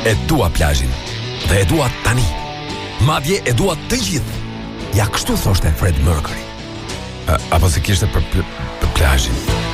E dua plazhin. Dhe e dua tani. Madje e dua të gjithë. Ja kështu thoshte Fred Mercury. Apo se kishte për plazhin.